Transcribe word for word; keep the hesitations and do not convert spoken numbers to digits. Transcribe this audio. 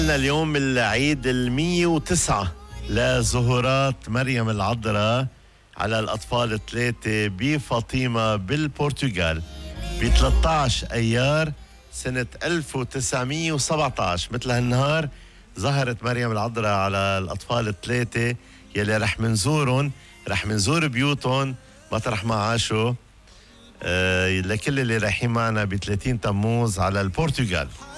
اليوم العيد المية وتسعة لظهورات مريم العذراء على الأطفال الثلاثة بفاطمة بالبرتغال ب ثلاثة عشر أيار سنة ألف وتسعمية وسبعة عشر. مثل هالنهار ظهرت مريم العذراء على الأطفال الثلاثة يلي رح منزورهم، رح منزور بيوتهم مطرح ما عاشوا. أه لكل اللي رايحين معنا ب ثلاثين تموز على البرتغال.